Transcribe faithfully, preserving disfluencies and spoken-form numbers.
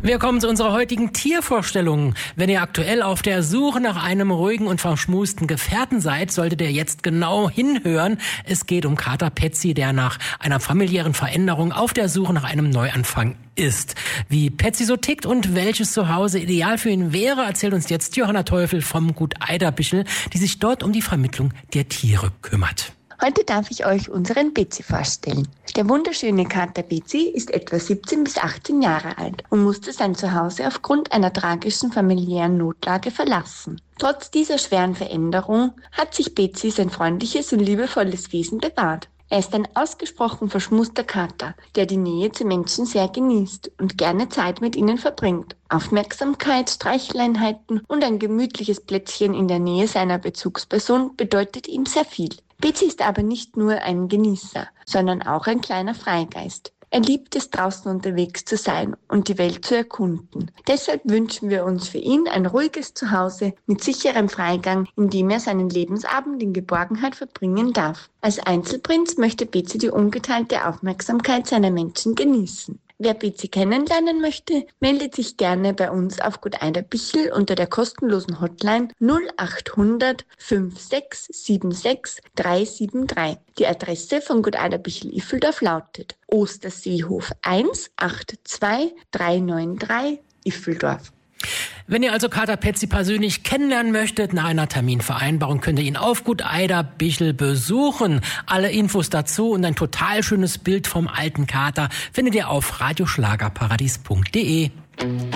Wir kommen zu unserer heutigen Tiervorstellung. Wenn ihr aktuell auf der Suche nach einem ruhigen und verschmusten Gefährten seid, solltet ihr jetzt genau hinhören. Es geht um Kater Petsy, der nach einer familiären Veränderung auf der Suche nach einem Neuanfang ist. Wie Petsy so tickt und welches Zuhause ideal für ihn wäre, erzählt uns jetzt Johanna Teufel vom Gut Eiderbichel, die sich dort um die Vermittlung der Tiere kümmert. Heute darf ich euch unseren Betsy vorstellen. Der wunderschöne Kater Betsy ist etwa siebzehn bis achtzehn Jahre alt und musste sein Zuhause aufgrund einer tragischen familiären Notlage verlassen. Trotz dieser schweren Veränderung hat sich Betsy sein freundliches und liebevolles Wesen bewahrt. Er ist ein ausgesprochen verschmuster Kater, der die Nähe zu Menschen sehr genießt und gerne Zeit mit ihnen verbringt. Aufmerksamkeit, Streicheleinheiten und ein gemütliches Plätzchen in der Nähe seiner Bezugsperson bedeutet ihm sehr viel. Betsy ist aber nicht nur ein Genießer, sondern auch ein kleiner Freigeist. Er liebt es, draußen unterwegs zu sein und die Welt zu erkunden. Deshalb wünschen wir uns für ihn ein ruhiges Zuhause mit sicherem Freigang, in dem er seinen Lebensabend in Geborgenheit verbringen darf. Als Einzelprinz möchte Betsy die ungeteilte Aufmerksamkeit seiner Menschen genießen. Wer Betsy kennenlernen möchte, meldet sich gerne bei uns auf Gut Eiderbichel unter der kostenlosen Hotline null acht hundert fünf sechs sieben sechs drei sieben drei. Die Adresse von Gut Eiderbichel Iffeldorf lautet Osterseehof eins acht zwei drei neun drei Iffeldorf. Wenn ihr also Kater Petsy persönlich kennenlernen möchtet, nach einer Terminvereinbarung könnt ihr ihn auf Gut Eiderbichel besuchen. Alle Infos dazu und ein total schönes Bild vom alten Kater findet ihr auf radioschlagerparadies punkt de.